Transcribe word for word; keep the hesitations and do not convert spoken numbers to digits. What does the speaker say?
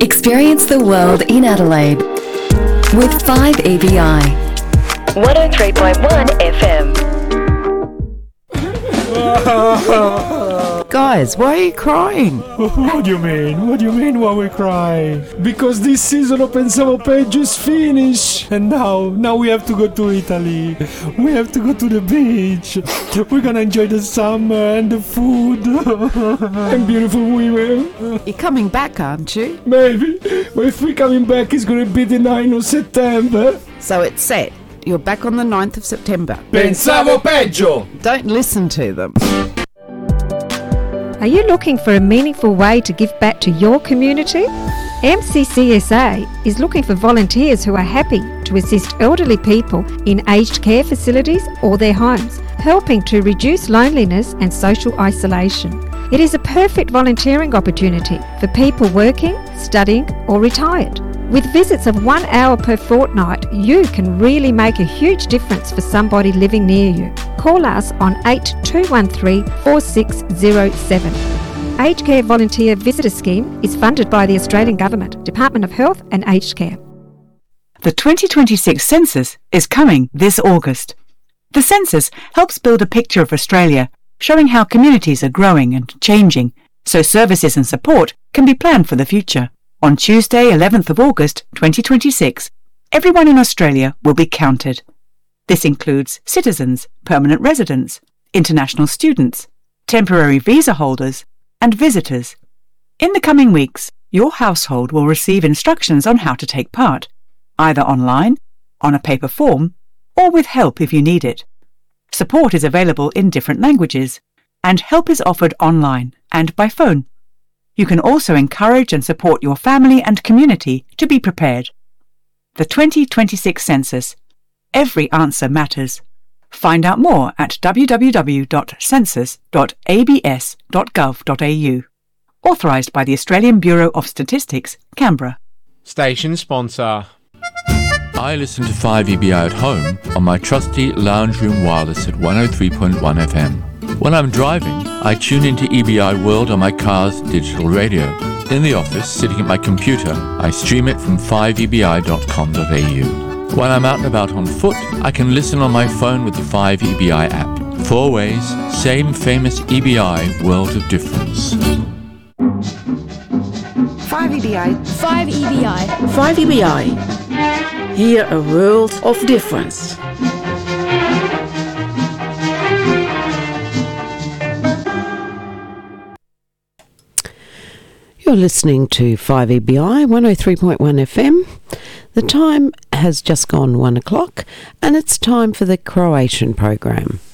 Experience the world in Adelaide with five E B I. one oh three point one F M. Guys, why are you crying? What do you mean? What do you mean why we cry? Because this season of Pensavo Peggio is finished. And now, now we have to go to Italy. We have to go to the beach. We're gonna enjoy the summer and the food. And beautiful women. You're coming back, aren't you? Maybe. But if we're coming back, it's gonna be the ninth of September. So it's set. You're back on the ninth of September. Pensavo Peggio! Don't listen to them. Are you looking for a meaningful way to give back to your community? M C C S A is looking for volunteers who are happy to assist elderly people in aged care facilities or their homes, helping to reduce loneliness and social isolation. It is a perfect volunteering opportunity for people working, studying or retired. With visits of one hour per fortnight, you can really make a huge difference for somebody living near you. Call us on eight two one three, four six zero seven. Aged Care Volunteer Visitor Scheme is funded by the Australian Government, Department of Health and Aged Care. The twenty twenty-six census is coming this August. The census helps build a picture of Australia, showing how communities are growing and changing, so services and support can be planned for the future. On Tuesday, eleventh of August twenty twenty-six, everyone in Australia will be counted. This includes citizens, permanent residents, international students, temporary visa holders, and visitors. In the coming weeks, your household will receive instructions on how to take part, either online, on a paper form, or with help if you need it. Support is available in different languages, and help is offered online and by phone. You can also encourage and support your family and community to be prepared. The twenty twenty-six Census. Every answer matters. Find out more at w w w dot census dot a b s dot gov dot a u. Authorised by the Australian Bureau of Statistics, Canberra. Station sponsor. I listen to five E B I at home on my trusty lounge room wireless at one oh three point one F M. When I'm driving, I tune into E B I World on my car's digital radio. In the office, sitting at my computer, I stream it from five e b i dot com dot a u. When I'm out and about on foot, I can listen on my phone with the five E B I app. Four ways, same famous E B I world of difference. five E B I. five E B I. five E B I. Here a world of difference. You're listening to five E B I, one oh three point one F M. The time has just gone one o'clock and it's time for the Croatian program.